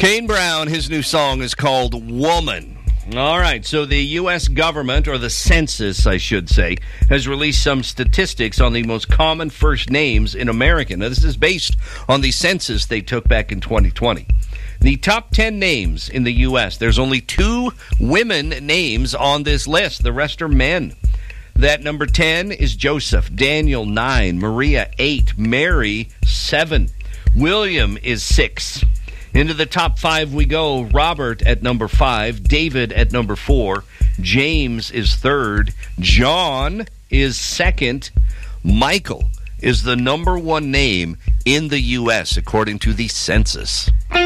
Kane Brown, his new song is called Woman. All right, so the U.S. government, or the census, I should say, has released some statistics on the most common first names in America. Now, this is based on the census they took back in 2020. The top 10 names in the U.S., there's only 2 women names on this list. The rest are men. That number 10 is Joseph, Daniel 9, Maria 8, Mary 7, William is 6. Into the top 5 we go. Robert at number 5, David at number 4, James is 3rd, John is 2nd, Michael is the number 1 name in the U.S. according to the census.